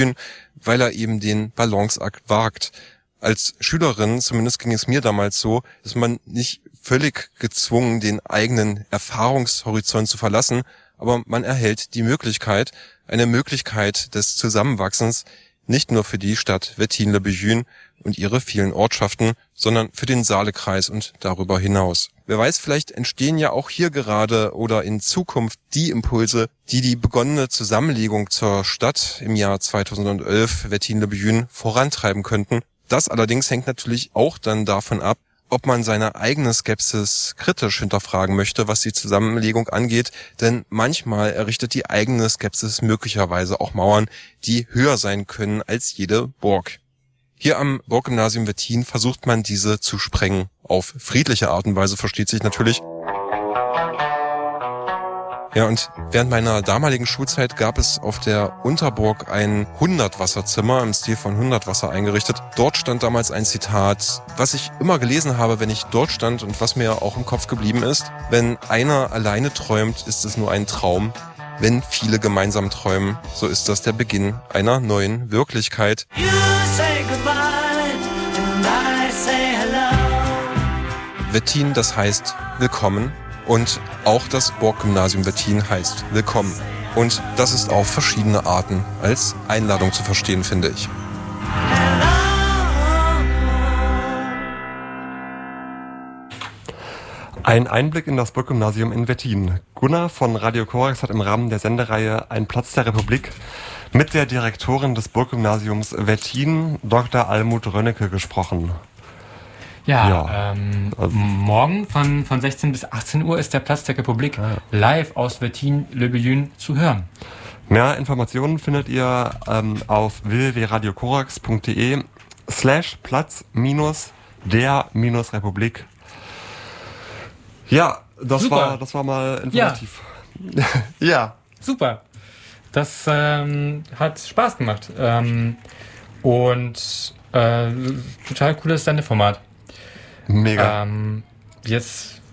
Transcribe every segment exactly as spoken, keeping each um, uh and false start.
weil er eben den Balanceakt wagt. Als Schülerin, zumindest ging es mir damals so, ist man nicht völlig gezwungen, den eigenen Erfahrungshorizont zu verlassen, aber man erhält die Möglichkeit, eine Möglichkeit des Zusammenwachsens, nicht nur für die Stadt Wettinen-le-Bethune und ihre vielen Ortschaften, sondern für den Saalekreis und darüber hinaus. Wer weiß, vielleicht entstehen ja auch hier gerade oder in Zukunft die Impulse, die die begonnene Zusammenlegung zur Stadt im Jahr zweitausendelf Wettinen-le-Bethune vorantreiben könnten. Das allerdings hängt natürlich auch dann davon ab, ob man seine eigene Skepsis kritisch hinterfragen möchte, was die Zusammenlegung angeht, denn manchmal errichtet die eigene Skepsis möglicherweise auch Mauern, die höher sein können als jede Burg. Hier am Burggymnasium Wettinen versucht man diese zu sprengen. Auf friedliche Art und Weise, versteht sich natürlich. Ja, und während meiner damaligen Schulzeit gab es auf der Unterburg ein Hundertwasserzimmer im Stil von Hundertwasser eingerichtet. Dort stand damals ein Zitat, was ich immer gelesen habe, wenn ich dort stand und was mir auch im Kopf geblieben ist. Wenn einer alleine träumt, ist es nur ein Traum. Wenn viele gemeinsam träumen, so ist das der Beginn einer neuen Wirklichkeit. You say goodbye and I say hello. Wettinen, das heißt willkommen. Und auch das Burggymnasium Wettinen heißt willkommen. Und das ist auf verschiedene Arten als Einladung zu verstehen, finde ich. Ein Einblick in das Burggymnasium in Wettinen. Gunnar von Radio Korax hat im Rahmen der Sendereihe Ein Platz der Republik mit der Direktorin des Burggymnasiums Wettinen, Doktor Almut Rönnecke, gesprochen. Ja, ja. Ähm, also morgen von, von sechzehn bis achtzehn Uhr ist der Platz der Republik ja. live aus Wettinen-le-Bethune zu hören. Mehr Informationen findet ihr ähm, auf w w w punkt radio korax punkt d e slash Platz minus der minus Republik. Ja, das Super. war das war mal informativ. Ja. ja. Super. Das ähm, hat Spaß gemacht. Ähm, und äh, total cooles Sendeformat. Mega. Ähm, jetzt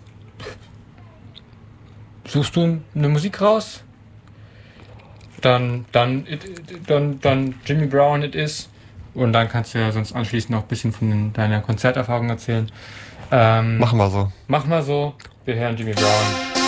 suchst du eine Musik raus, dann dann it, dann dann Jimmy Brown It Is und dann kannst du ja sonst anschließend noch ein bisschen von deiner Konzerterfahrung erzählen. Ähm, machen wir so. Machen wir so. Wir hören Jimmy Brown.